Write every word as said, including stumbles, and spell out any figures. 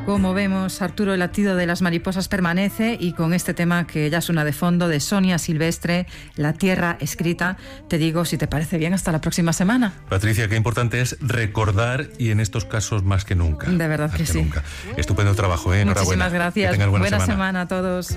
Como vemos, Arturo, el latido de las mariposas permanece, y con este tema que ya suena de fondo de Sonia Silvestre, La tierra escrita, te digo, si te parece bien, hasta la próxima semana. Patricia, qué importante es recordar, y en estos casos más que nunca. De verdad que, que sí. Nunca. Estupendo trabajo, ¿eh? Enhorabuena. Muchísimas gracias. Que tengas buena, buena semana. semana a todos.